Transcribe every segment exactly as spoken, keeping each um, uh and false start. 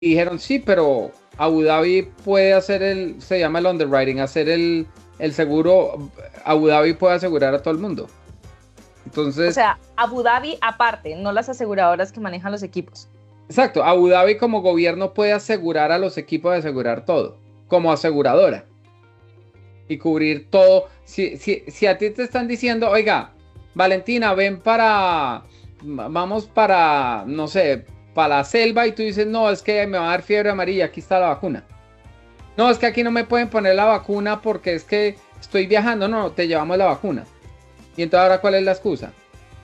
Y dijeron, sí, pero Abu Dhabi puede hacer el, se llama el underwriting, hacer el, el seguro, Abu Dhabi puede asegurar a todo el mundo. O Entonces, sea, Abu Dhabi aparte, no las aseguradoras que manejan los equipos. exacto, Abu Dhabi como gobierno puede asegurar a los equipos de asegurar todo, como aseguradora. Y cubrir todo. Si, si, si a ti te están diciendo, oiga, Valentina, ven para, vamos para, no sé, para la selva y tú dices, no, es que me va a dar fiebre amarilla, aquí está la vacuna. No, es que aquí no me pueden poner la vacuna porque es que estoy viajando, no, te llevamos la vacuna. Y entonces ahora, ¿cuál es la excusa?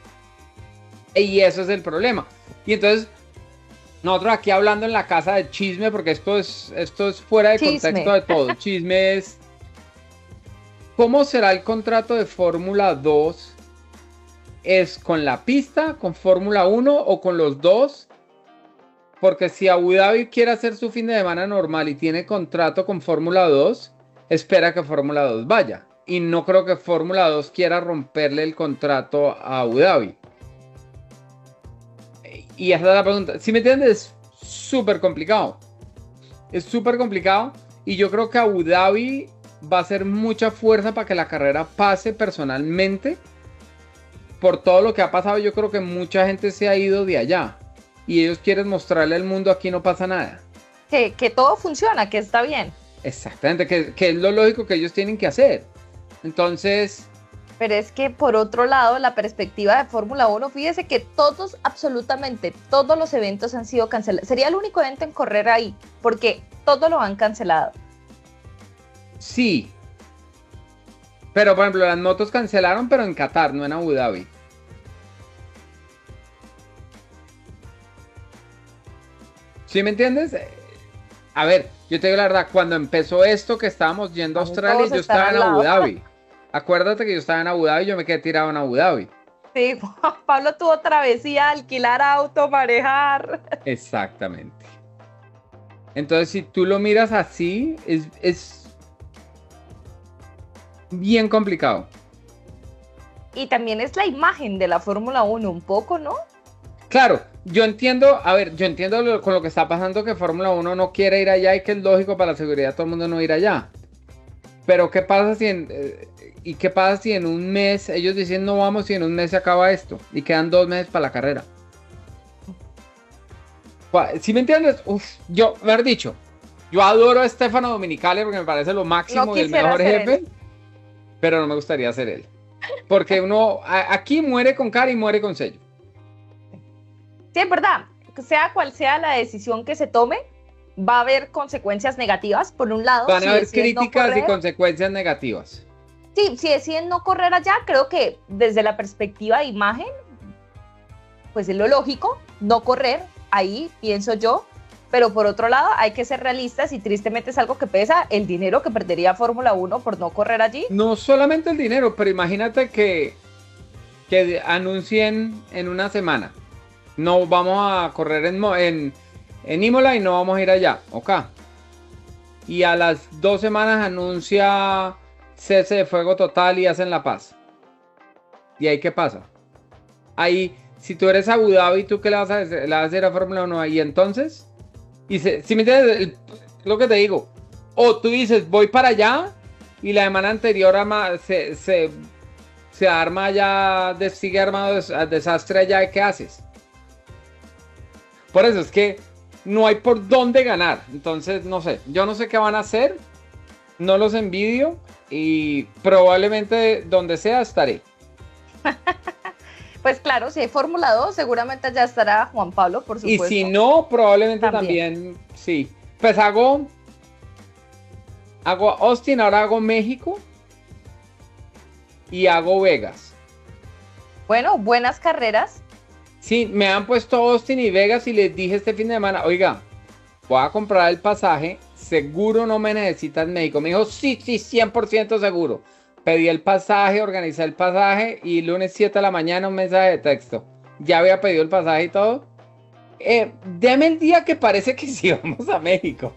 Y eso es el problema. Y entonces, nosotros aquí hablando en la casa de chisme, porque esto es, esto es fuera de contexto Chisme. de todo. Chisme es, ¿cómo será el contrato de Fórmula dos? ¿Es con la pista, con Fórmula uno o con los dos? Porque si Abu Dhabi quiere hacer su fin de semana normal y tiene contrato con Fórmula dos, espera que Fórmula dos vaya. Y no creo que Fórmula dos quiera romperle el contrato a Abu Dhabi. Y esa es la pregunta. Si me entiendes, es súper complicado. Es súper complicado. Y yo creo que Abu Dhabi va a hacer mucha fuerza para que la carrera pase personalmente. Por todo lo que ha pasado, yo creo que mucha gente se ha ido de allá. Y ellos quieren mostrarle al mundo aquí no pasa nada. Que, que todo funciona, que está bien. Exactamente, que, que es lo lógico que ellos tienen que hacer. Entonces, Pero es que por otro lado, la perspectiva de Fórmula uno, fíjese que todos, absolutamente todos los eventos han sido cancelados. Sería el único evento en correr ahí, porque todo lo han cancelado. sí. Pero, por ejemplo, las motos cancelaron, pero en Qatar, no en Abu Dhabi. ¿Sí me entiendes? A ver, yo te digo la verdad, cuando empezó esto que estábamos yendo a Vamos Australia, todos a yo estar estaba al en Abu lado. Dhabi. Acuérdate que yo estaba en Abu Dhabi, yo me quedé tirado en Abu Dhabi. Sí, Juan Pablo tuvo travesía, alquilar auto, manejar. Exactamente. Entonces, si tú lo miras así, es, es bien complicado. Y también es la imagen de la Fórmula uno un poco, ¿no? Claro, yo entiendo, a ver, yo entiendo lo- con lo que está pasando que Fórmula uno no quiere ir allá y que es lógico para la seguridad de todo el mundo no ir allá. Pero ¿qué pasa si en, eh, y qué pasa si en un mes ellos dicen no vamos y en un mes se acaba esto y quedan dos meses para la carrera? ¿Si me entiendes? Uf, yo, haber dicho, yo adoro a Stefano Dominicali porque me parece lo máximo No y el quisiera mejor ser jefe, él. pero no me gustaría ser él. Porque uno a- aquí muere con cara y muere con sello. Sí, es verdad. Sea cual sea la decisión que se tome, va a haber consecuencias negativas. Por un lado, Van si a haber deciden no críticas y correr, consecuencias negativas. sí, si deciden no correr allá, creo que desde la perspectiva de imagen, pues es lo lógico, no correr, ahí pienso yo. Pero por otro lado, hay que ser realistas y tristemente es algo que pesa el dinero que perdería Fórmula uno por no correr allí. No solamente el dinero, pero imagínate que, que anuncien en una semana. No vamos a correr en, Mo- en, en Imola y no vamos a ir allá. Ok. Y a las dos semanas anuncia cese de fuego total y hacen la paz. ¿Y ahí qué pasa? Ahí, si tú eres Abu Dhabi, ¿tú qué le vas a hacer, le vas a hacer a Fórmula uno? Y entonces, y se, si me entiendes, el- lo que te digo, o tú dices, voy para allá y la semana anterior arma- se, se, se arma ya, de- sigue armado des- desastre allá, ¿y qué haces? Por eso es que no hay por dónde ganar. Entonces, no sé, yo no sé qué van a hacer, no los envidio y probablemente donde sea estaré. Pues claro, si hay Fórmula dos, seguramente ya estará Juan Pablo, por Y supuesto. si no, probablemente También. también, sí. Pues hago, hago Austin, ahora hago México y hago Vegas. Bueno, buenas carreras. Sí, me han puesto Austin y Vegas y les dije este fin de semana, oiga, voy a comprar el pasaje, seguro no me necesitas México. Me dijo, sí, sí, cien por ciento seguro. Pedí el pasaje, organizé el pasaje y lunes siete de la mañana un mensaje de texto. Ya había pedido el pasaje y todo. Eh, deme el día que parece que sí vamos a México.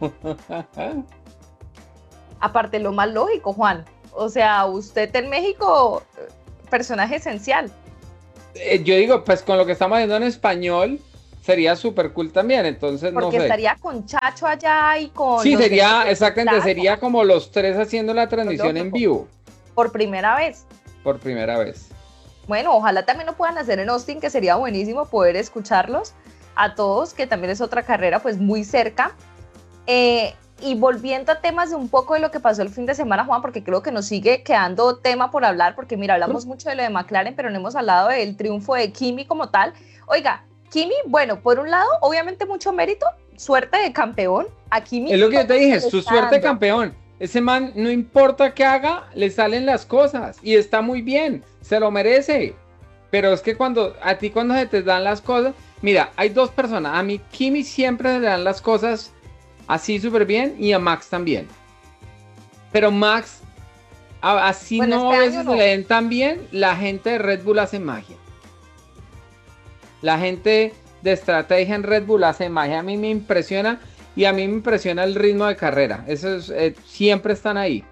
Aparte, lo más lógico, Juan. O sea, usted en México, personaje esencial. Eh, yo digo, pues con lo que estamos haciendo en español, sería súper cool también, entonces Porque no sé. estaría con Chacho allá y con... Sí, los sería, de- exactamente, Claro, sería como los tres haciendo la transmisión en lógico. vivo por primera vez. por primera vez. Bueno, ojalá también lo puedan hacer en Austin, que sería buenísimo poder escucharlos a todos, que también es otra carrera pues muy cerca. Eh, y volviendo a temas de un poco de lo que pasó el fin de semana, Juan, porque creo que nos sigue quedando tema por hablar, porque mira, hablamos mucho de lo de McLaren, pero no hemos hablado del triunfo de Kimi como tal. Oiga, Kimi, bueno, por un lado, obviamente mucho mérito, suerte de campeón. A Kimi Es lo que yo te dije, es se le su está suerte de dando. campeón. Ese man, no importa qué haga, le salen las cosas y está muy bien, se lo merece. Pero es que cuando a ti cuando se te dan las cosas, mira, hay dos personas, a mí Kimi siempre se le dan las cosas así súper bien y a Max también. Pero Max, a- así Bueno, no este a veces año se no. le den tan bien, la gente de Red Bull hace magia. La gente de estrategia en Red Bull hace magia. A mí me impresiona y a mí me impresiona el ritmo de carrera. Eso es, eh, siempre están ahí.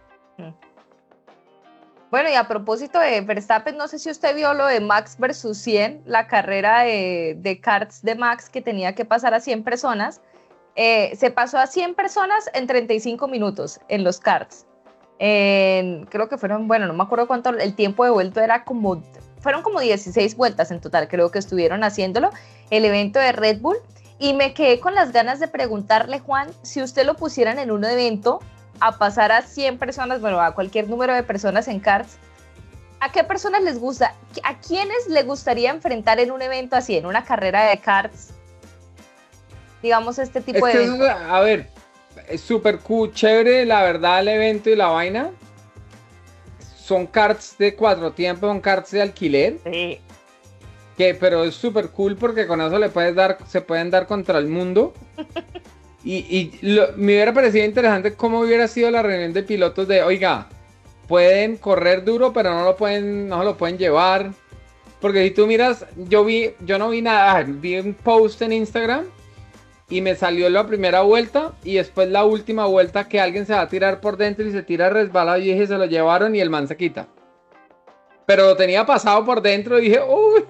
Bueno, y a propósito de Verstappen, no sé si usted vio lo de Max versus cien, la carrera de, de karts de Max que tenía que pasar a cien personas. Eh, se pasó a cien personas en treinta y cinco minutos en los karts. En- creo que fueron, bueno, no me acuerdo cuánto, el tiempo de vuelta era como, fueron como dieciséis vueltas en total, creo que estuvieron haciéndolo, el evento de Red Bull. Y me quedé con las ganas de preguntarle, Juan, si usted lo pusieran en un evento a pasar a cien personas, bueno, a cualquier número de personas en karts, ¿a qué personas les gusta? ¿A quiénes le gustaría enfrentar en un evento así, en una carrera de karts? Digamos, este Es tipo de que eso, evento. es- a ver, es súper cool, chévere, la verdad, el evento y la vaina. Son karts de cuatro tiempos, son karts de alquiler. Sí. Que, pero es súper cool porque con eso le puedes dar, se pueden dar contra el mundo. Y, y lo- me hubiera parecido interesante cómo hubiera sido la reunión de pilotos de, oiga, pueden correr duro, pero no lo pueden, no se lo pueden llevar. Porque si tú miras, yo vi, yo no vi nada, ah, vi un post en Instagram y me salió la primera vuelta y después la última vuelta que alguien se va a tirar por dentro y se tira resbalado y dije, se lo llevaron y el man se quita. Pero lo tenía pasado por dentro y dije, uy.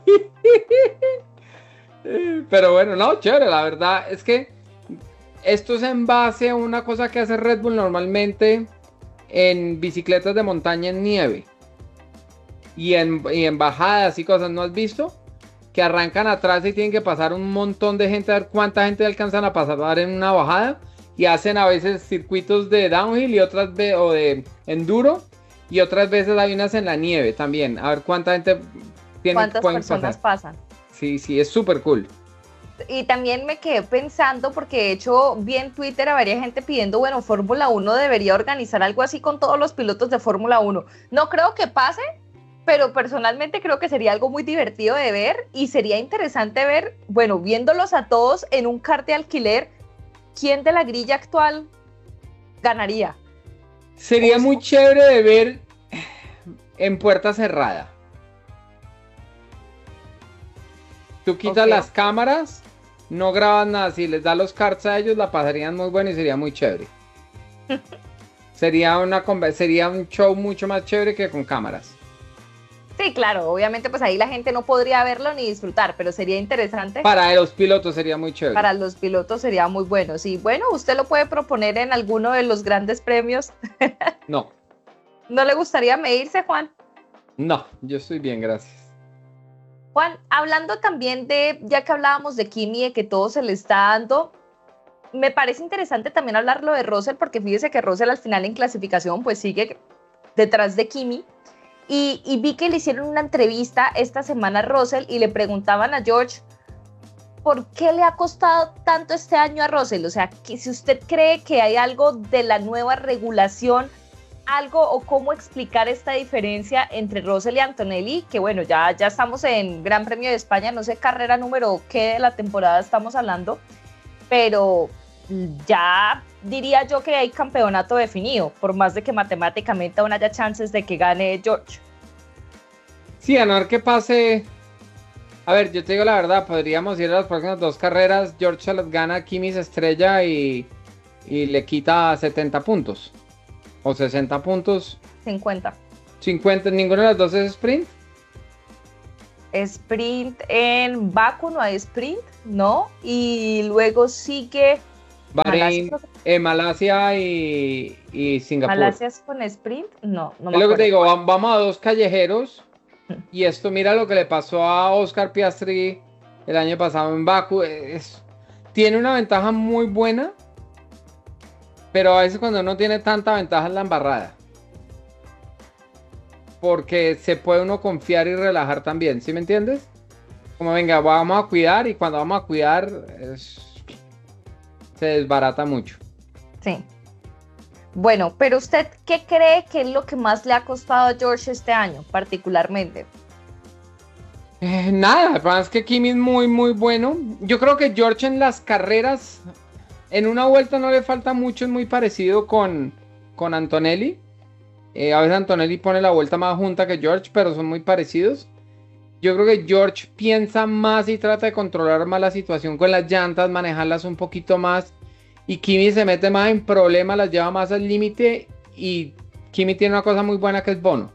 Pero bueno, no, chévere, la verdad es que esto es en base a una cosa que hace Red Bull normalmente en bicicletas de montaña en nieve y en, y en bajadas y cosas, ¿no has visto? Que arrancan atrás y tienen que pasar un montón de gente, a ver cuánta gente alcanzan a pasar en una bajada y hacen a veces circuitos de downhill y otras veces, o de enduro y otras veces hay unas en la nieve también, a ver cuánta gente tiene, ¿Cuántas pueden personas pasar. pasan? Sí, sí, es súper cool. Y también me quedé pensando, porque de hecho vi en Twitter a varias gente pidiendo, bueno, Fórmula uno debería organizar algo así con todos los pilotos de Fórmula uno. No creo que pase, pero personalmente creo que sería algo muy divertido de ver y sería interesante ver, bueno, viéndolos a todos en un kart de alquiler, ¿quién de la grilla actual ganaría? Sería O sea, muy chévere de ver en puerta cerrada. Tú quitas Ok. las cámaras, no grabas nada. Si les da los cards a ellos, la pasarían muy bueno y sería muy chévere. Sería una conver- sería un show mucho más chévere que con cámaras. Sí, claro, obviamente pues ahí la gente no podría verlo ni disfrutar, pero sería interesante. Para los pilotos sería muy chévere. Para los pilotos sería muy bueno. Sí, bueno, usted lo puede proponer en alguno de los grandes premios. No, ¿No le gustaría medirse, Juan? no, yo estoy bien, gracias. Juan, hablando también de, ya que hablábamos de Kimi, de que todo se le está dando, me parece interesante también hablarlo de Russell, porque fíjese que Russell al final en clasificación pues sigue detrás de Kimi. Y, y vi que le hicieron una entrevista esta semana a Russell y le preguntaban a George, ¿por qué le ha costado tanto este año a Russell? O sea, que si usted cree que hay algo de la nueva regulación, algo o cómo explicar esta diferencia entre Russell y Antonelli, que bueno, ya, ya estamos en Gran Premio de España, no sé carrera número qué de la temporada estamos hablando, pero ya diría yo que hay campeonato definido, por más de que matemáticamente aún haya chances de que gane George. Sí, a no ver qué pase. A ver, yo te digo la verdad, podríamos ir a las próximas dos carreras. George se las gana, Kimi se estrella y, y le quita setenta puntos. O sesenta puntos. cincuenta. cincuenta, ninguna de las dos es sprint. Sprint en Baku, no hay sprint, ¿no? Y luego sigue Bahrein, Malasia, eh, Malasia y, y Singapur. Malasia es con sprint, no, no me Es lo que te acuerdo. digo, vam- vamos a dos callejeros y esto mira lo que le pasó a Oscar Piastri el año pasado en Baku. Es, tiene una ventaja muy buena, pero a veces cuando no tiene tanta ventaja es la embarrada. Porque se puede uno confiar y relajar también, ¿sí me entiendes? Como venga, vamos a cuidar y cuando vamos a cuidar es- se desbarata mucho. Sí. Bueno, pero usted, ¿qué cree que es lo que más le ha costado a George este año, particularmente? Eh, nada, el problema es que Kimi es muy, muy bueno. Yo creo que George en las carreras, en una vuelta no le falta mucho, es muy parecido con, con Antonelli. Eh, a veces Antonelli pone la vuelta más junta que George, pero son muy parecidos. Yo creo que George piensa más y trata de controlar más la situación con las llantas, manejarlas un poquito más. Y Kimi se mete más en problemas, las lleva más al límite. Y Kimi tiene una cosa muy buena que es Bono.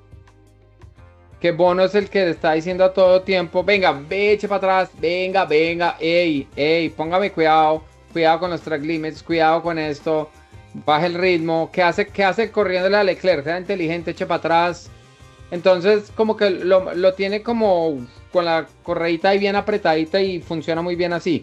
Que Bono es el que le está diciendo a todo tiempo, venga, ve, eche para atrás, venga, venga, ey, ey, póngame cuidado, cuidado con los track limits, cuidado con esto, baje el ritmo, ¿qué hace, qué hace corriéndole a Leclerc? Sea inteligente, eche para atrás. Entonces, como que lo, lo tiene como con la correita ahí bien apretadita y funciona muy bien así.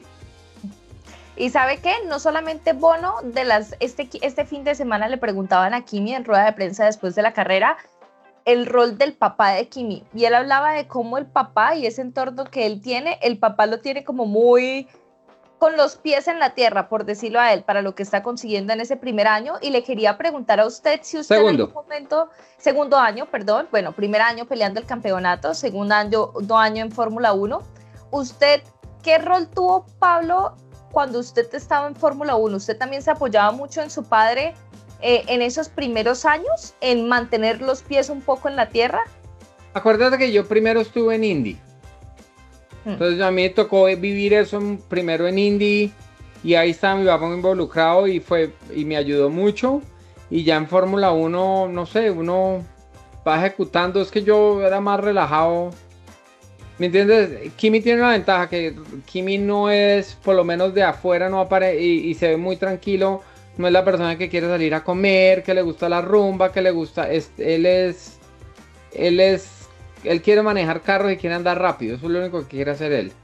Y ¿sabe qué? No solamente Bono, de las, este, este fin de semana le preguntaban a Kimi en rueda de prensa después de la carrera el rol del papá de Kimi. Y él hablaba de cómo el papá y ese entorno que él tiene, el papá lo tiene como muy con los pies en la tierra, por decirlo a él, para lo que está consiguiendo en ese primer año. Y le quería preguntar a usted si usted Segundo. en algún momento, segundo año, perdón, bueno, primer año peleando el campeonato, segundo año, do año en Fórmula uno, ¿usted qué rol tuvo, Pablo, cuando usted estaba en Fórmula uno? ¿Usted también se apoyaba mucho en su padre eh, en esos primeros años, en mantener los pies un poco en la tierra? Acuérdate que yo primero estuve en Indy. Entonces a mí me tocó vivir eso primero en Indy y ahí estaba mi papá muy involucrado y fue y me ayudó mucho. Y ya en Fórmula uno, no sé, uno va ejecutando. Es que yo era más relajado. ¿Me entiendes? Kimi tiene una ventaja, que Kimi no es, por lo menos de afuera, no aparece y, y se ve muy tranquilo. No es la persona que quiere salir a comer, que le gusta la rumba, que le gusta. Es, él es. Él es. Él quiere manejar carros y quiere andar rápido. Eso es lo único que quiere hacer él.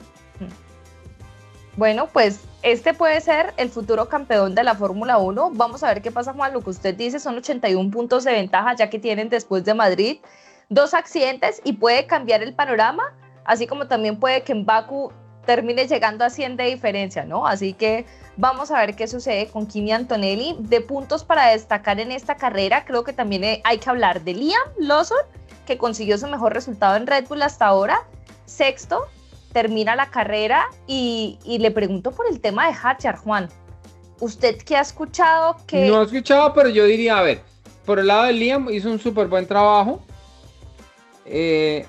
Bueno, pues este puede ser el futuro campeón de la Fórmula uno. Vamos a ver qué pasa, Juan. Lo que usted dice son ochenta y uno puntos de ventaja, ya que tienen después de Madrid dos accidentes y puede cambiar el panorama, así como también puede que en Baku termine llegando a cien de diferencia, ¿no? Así que vamos a ver qué sucede con Kimi Antonelli. De puntos para destacar en esta carrera, creo que también hay que hablar de Liam Lawson, que consiguió su mejor resultado en Red Bull hasta ahora, sexto, termina la carrera y, y le pregunto por el tema de Hadjar, Juan. ¿Usted qué ha escuchado? Que... No he escuchado, pero yo diría, a ver, por el lado de Liam hizo un súper buen trabajo. Eh,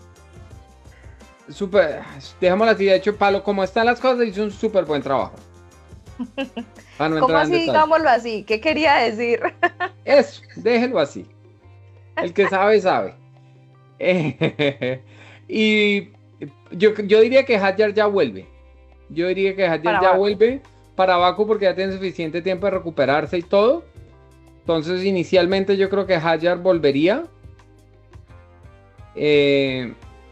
super, dejémoslo así, de hecho, Palo, como están las cosas, hizo un súper buen trabajo. No ¿Cómo así, digámoslo así? ¿Qué quería decir? Eso, déjelo así. El que sabe, sabe. Eh, y yo, yo diría que Hadjar ya vuelve. Yo diría que Hadjar ya Baku. vuelve para Baku porque ya tiene suficiente tiempo de recuperarse y todo. Entonces, inicialmente yo creo que Hadjar volvería. Eh,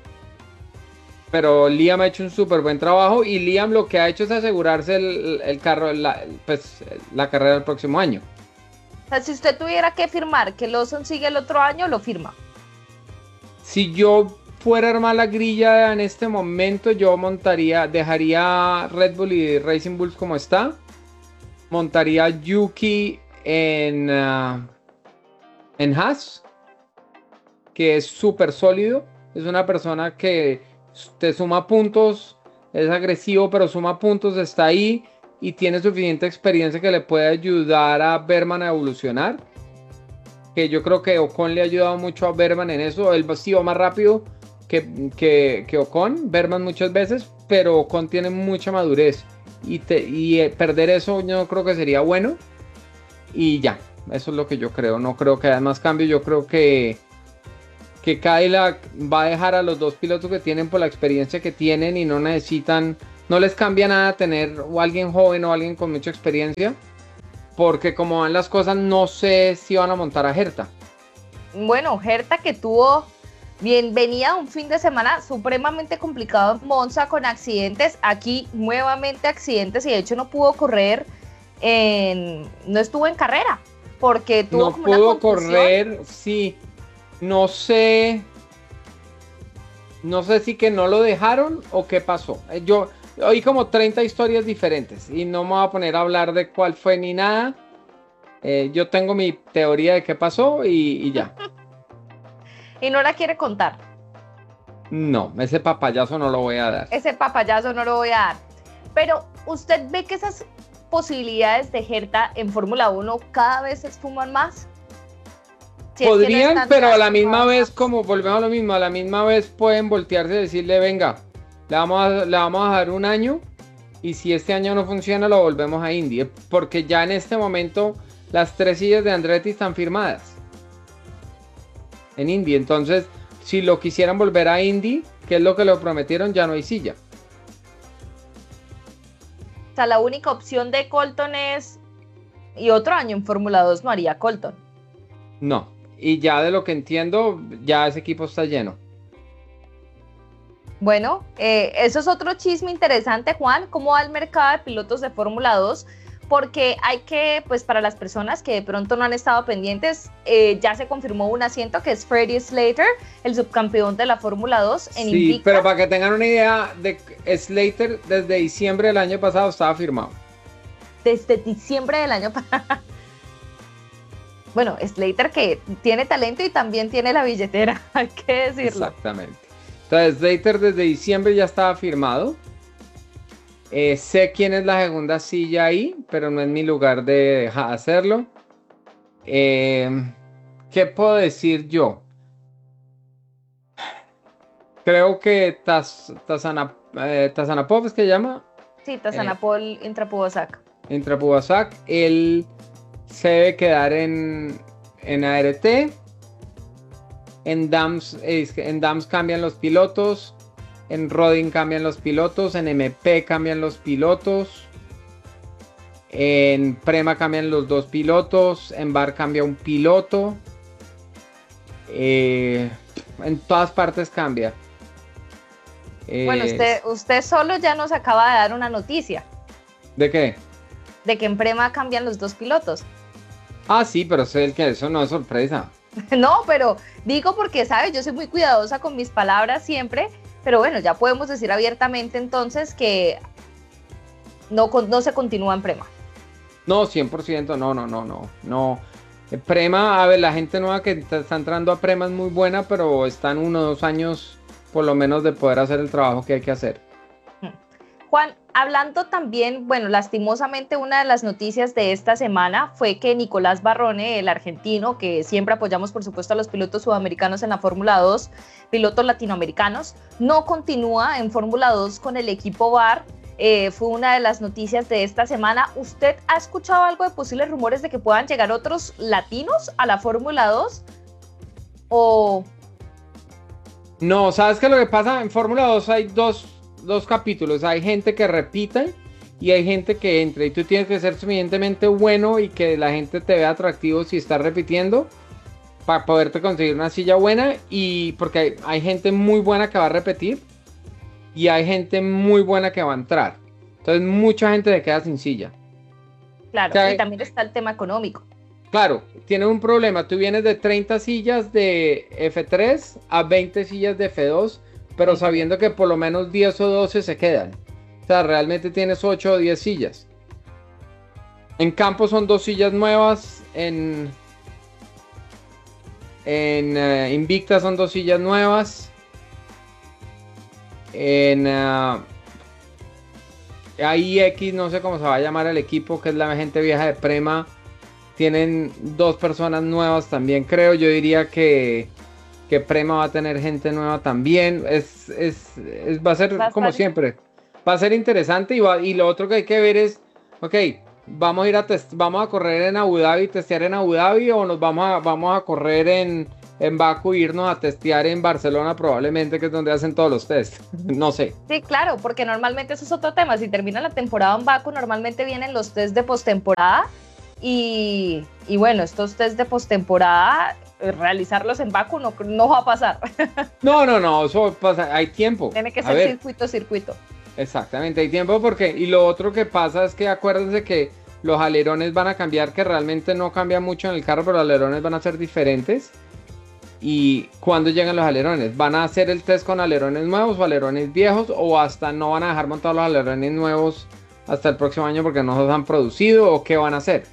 pero Liam ha hecho un súper buen trabajo y Liam lo que ha hecho es asegurarse el, el carro, la, pues, la carrera del próximo año. O sea, si usted tuviera que firmar que Lawson sigue el otro año, lo firma. Si yo fuera a armar la grilla en este momento, yo montaría, dejaría Red Bull y Racing Bulls como está. Montaría Yuki en, uh, en Haas, que es súper sólido. Es una persona que te suma puntos, es agresivo, pero suma puntos, está ahí y tiene suficiente experiencia que le puede ayudar a Berman a evolucionar. Que yo creo que Ocon le ha ayudado mucho a Berman en eso. Él sí va más rápido que, que, que Ocon, Berman muchas veces, pero Ocon tiene mucha madurez. Y, te, y eh, perder eso yo no creo que sería bueno. Y ya, eso es lo que yo creo. No creo que haya más cambios. Yo creo que, que Cadillac va a dejar a los dos pilotos que tienen por la experiencia que tienen y no necesitan, no les cambia nada tener o alguien joven o alguien con mucha experiencia, porque como van las cosas no sé si van a montar a Herta. Bueno, Herta que tuvo, bien, venía un fin de semana supremamente complicado en Monza con accidentes, aquí nuevamente accidentes y de hecho no pudo correr, en, no estuvo en carrera porque tuvo no como pudo una confusión. correr, sí. No sé, no sé si que no lo dejaron o qué pasó. Yo oí como treinta historias diferentes y no me voy a poner a hablar de cuál fue ni nada. Eh, yo tengo mi teoría de qué pasó y, y ya. Y no la quiere contar. No, ese papayazo no lo voy a dar. Ese papayazo no lo voy a dar. Pero usted ve que esas posibilidades de Herta en Fórmula uno cada vez se esfuman más. Si Podrían, es que no pero a la misma más. vez, como volvemos a lo mismo, a la misma vez pueden voltearse y decirle, venga, le vamos a, le vamos a dar un año y si este año no funciona lo volvemos a Indy, porque ya en este momento las tres sillas de Andretti están firmadas en Indy, entonces si lo quisieran volver a Indy, que es lo que le prometieron, ya no hay silla. O sea, la única opción de Colton es, y otro año en Fórmula dos no haría Colton. No. Y ya de lo que entiendo, ya ese equipo está lleno. Bueno, eh, eso es otro chisme interesante, Juan, cómo va el mercado de pilotos de Fórmula dos, porque hay que, pues para las personas que de pronto no han estado pendientes, eh, ya se confirmó un asiento que es Freddie Slater, el subcampeón de la Fórmula dos en Sí, Invicta. pero para que tengan una idea, de Slater desde diciembre del año pasado estaba firmado. Desde diciembre del año pasado. Bueno, Slater que tiene talento y también tiene la billetera, hay que decirlo. Exactamente. Entonces, Slater desde diciembre ya estaba firmado. Eh, sé quién es la segunda silla ahí, pero no es mi lugar de dejar hacerlo. Eh, ¿Qué puedo decir yo? Creo que Taz, Tazana, eh, Tazanapov es que llama. Sí, Tazanapol eh, Intrapubosac. Intrapubosac, él se debe quedar en, en A R T. En Dams, en Dams cambian los pilotos. En Rodin cambian los pilotos. En M P cambian los pilotos. En Prema cambian los dos pilotos. En Bar cambia un piloto. Eh, en todas partes cambia. Eh, bueno, usted, usted solo ya nos acaba de dar una noticia. ¿De qué? De que en Prema cambian los dos pilotos. Ah, sí, pero sé el que eso no es sorpresa. No, pero digo porque, ¿sabes? Yo soy muy cuidadosa con mis palabras siempre, pero bueno, ya podemos decir abiertamente entonces que no, no se continúa en Prema. No, cien por ciento, no, no, no, no, no. Prema, a ver, la gente nueva que está entrando a Prema es muy buena, pero están uno o dos años por lo menos de poder hacer el trabajo que hay que hacer. Juan, hablando también, bueno, lastimosamente una de las noticias de esta semana fue que Nicolás Barrone, el argentino, que siempre apoyamos por supuesto a los pilotos sudamericanos en la Fórmula dos, pilotos latinoamericanos, no continúa en Fórmula dos con el equipo B A R. Eh, fue una de las noticias de esta semana. ¿Usted ha escuchado algo de posibles rumores de que puedan llegar otros latinos a la Fórmula dos? ¿O...? No, ¿sabes qué? Lo que pasa en Fórmula dos hay dos, dos capítulos. Hay gente que repite y hay gente que entra. Y tú tienes que ser suficientemente bueno y que la gente te vea atractivo si estás repitiendo para poderte conseguir una silla buena. Y porque hay, hay gente muy buena que va a repetir y hay gente muy buena que va a entrar. Entonces mucha gente se queda sin silla. Claro, o sea, y también está el tema económico. Claro, tienes un problema. Tú vienes de treinta sillas de F tres a veinte sillas de F dos, pero sabiendo que por lo menos diez o doce se quedan. O sea, realmente tienes ocho o diez sillas. En campo son dos sillas nuevas. En, en uh, Invicta son dos sillas nuevas. En uh, A I X, no sé cómo se va a llamar el equipo, que es la gente vieja de Prema. Tienen dos personas nuevas también, creo. Yo diría que, que Prema va a tener gente nueva también. Es, es, es, va a ser va a como siempre. Va a ser interesante. Y, va, y lo otro que hay que ver es, ok, vamos a ir a test, vamos a correr en Abu Dhabi, testear en Abu Dhabi, o nos vamos a, vamos a correr en, en Baku, irnos a testear en Barcelona probablemente, que es donde hacen todos los test. No sé. Sí, claro, porque normalmente eso es otro tema. Si termina la temporada en Baku, normalmente vienen los test de postemporada y, y bueno, estos test de postemporada, realizarlos en Baku no, no va a pasar. No, no, no, eso pasa, hay tiempo. Tiene que A ser ver, circuito, circuito. exactamente, hay tiempo porque, y lo otro que pasa es que acuérdense que los alerones van a cambiar, que realmente no cambia mucho en el carro, pero los alerones van a ser diferentes. Y cuando llegan los alerones, ¿van a hacer el test con alerones nuevos o alerones viejos? O hasta no van a dejar montados los alerones nuevos hasta el próximo año porque no los han producido, o qué van a hacer.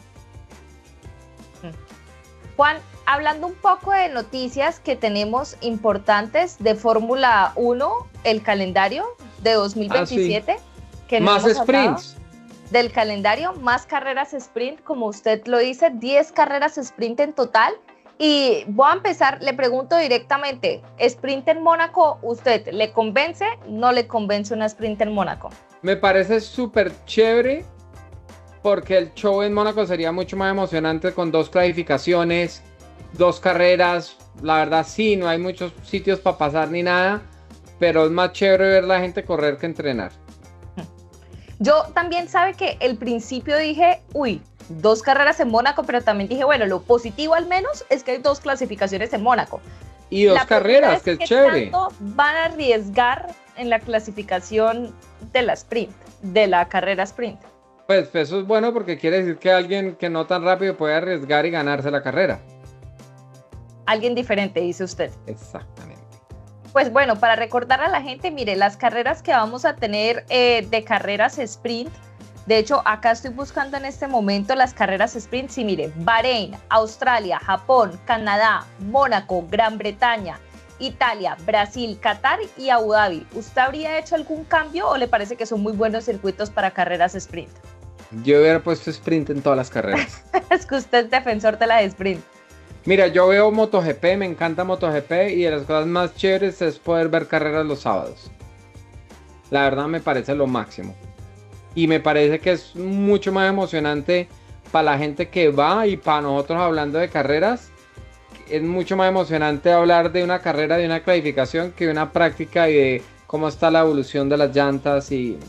Juan, hablando un poco de noticias que tenemos importantes de Fórmula uno, el calendario de dos mil veintisiete. Ah, sí. Que no más hemos sprints. Del calendario, más carreras sprint, como usted lo dice, diez carreras sprint en total. Y voy a empezar, le pregunto directamente, ¿sprint en Mónaco, usted le convence? ¿No le convence una sprint en Mónaco? Me parece súper chévere porque el show en Mónaco sería mucho más emocionante con dos clasificaciones, dos carreras. La verdad sí, no hay muchos sitios para pasar ni nada, pero es más chévere ver la gente correr que entrenar. Yo también sabe que al principio dije, uy, dos carreras en Mónaco, pero también dije, bueno, lo positivo al menos es que hay dos clasificaciones en Mónaco. Y dos carreras, que es chévere. ¿Cuánto van a arriesgar en la clasificación de la sprint, de la carrera sprint? Pues eso es bueno porque quiere decir que alguien que no tan rápido puede arriesgar y ganarse la carrera. Alguien diferente, dice usted. Exactamente. Pues bueno, para recordar a la gente, mire, las carreras que vamos a tener eh, de carreras sprint, de hecho, acá estoy buscando en este momento las carreras sprint, sí, mire, Bahrein, Australia, Japón, Canadá, Mónaco, Gran Bretaña, Italia, Brasil, Qatar y Abu Dhabi. ¿Usted habría hecho algún cambio o le parece que son muy buenos circuitos para carreras sprint? Yo hubiera puesto sprint en todas las carreras. Es que usted es defensor de la de sprint. Mira, yo veo MotoGP, me encanta MotoGP y de las cosas más chéveres es poder ver carreras los sábados. La verdad me parece lo máximo. Y me parece que es mucho más emocionante para la gente que va y para nosotros hablando de carreras. Es mucho más emocionante hablar de una carrera, de una clasificación, que de una práctica y de cómo está la evolución de las llantas y...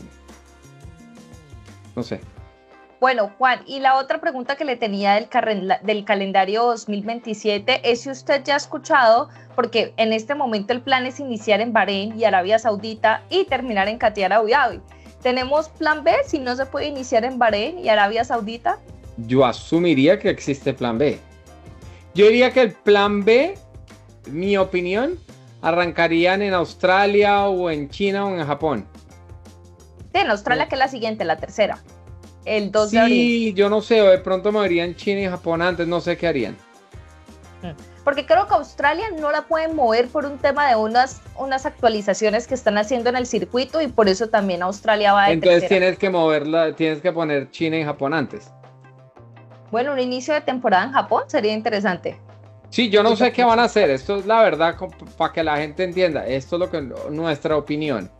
no sé. Bueno, Juan, y la otra pregunta que le tenía del, del calendario dos mil veintisiete es si usted ya ha escuchado, porque en este momento el plan es iniciar en Bahrein y Arabia Saudita y terminar en Qatar, Abu Dhabi. ¿Tenemos plan B si no se puede iniciar en Bahrein y Arabia Saudita? Yo asumiría que existe plan B. Yo diría que el plan B, mi opinión, arrancarían en Australia o en China o en Japón. Sí, en Australia, que es la siguiente, la tercera. El dos sí, de abril. Sí, yo no sé, o de pronto me verían China y Japón antes, no sé qué harían. Porque creo que Australia no la pueden mover por un tema de unas, unas actualizaciones que están haciendo en el circuito y por eso también Australia va a Entonces tienes que moverla, tienes que poner China y Japón antes. Bueno, un inicio de temporada en Japón sería interesante. Sí, yo no sé qué van a hacer, esto es la verdad para que la gente entienda, esto es lo que nuestra opinión.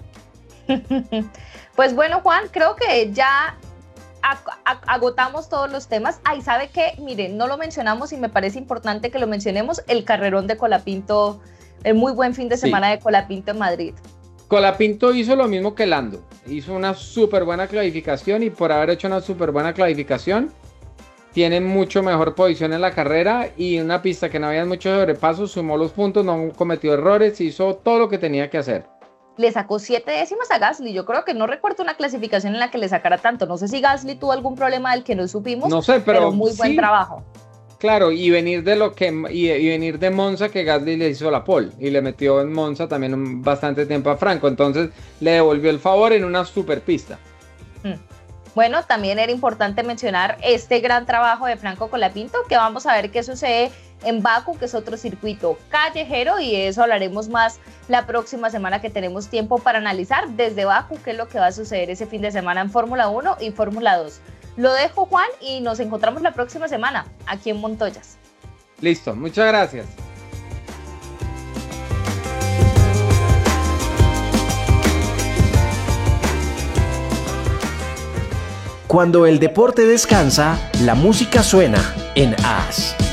Pues bueno, Juan, creo que ya agotamos todos los temas. Ay, ¿sabe qué? Miren, no lo mencionamos y me parece importante que lo mencionemos, el carrerón de Colapinto, el muy buen fin de semana sí. de Colapinto en Madrid. Colapinto hizo lo mismo que Lando, hizo una súper buena clasificación y por haber hecho una súper buena clasificación, tiene mucho mejor posición en la carrera y en una pista que no había mucho sobrepaso, sumó los puntos, no cometió errores, hizo todo lo que tenía que hacer. Le sacó siete décimas a Gasly. Yo creo que no recuerdo una clasificación en la que le sacara tanto. No sé si Gasly tuvo algún problema del que no supimos. No sé, pero, pero muy buen sí, trabajo. Claro, y venir de lo que y, y venir de Monza, que Gasly le hizo la pole y le metió en Monza también bastante tiempo a Franco. Entonces le devolvió el favor en una super pista. Hmm. Bueno, también era importante mencionar este gran trabajo de Franco Colapinto, que vamos a ver qué sucede en Baku, que es otro circuito callejero, y de eso hablaremos más la próxima semana que tenemos tiempo para analizar desde Baku qué es lo que va a suceder ese fin de semana en Fórmula uno y Fórmula dos. Lo dejo, Juan, y nos encontramos la próxima semana aquí en Montoyas. Listo, muchas gracias. Cuando el deporte descansa, la música suena en A S.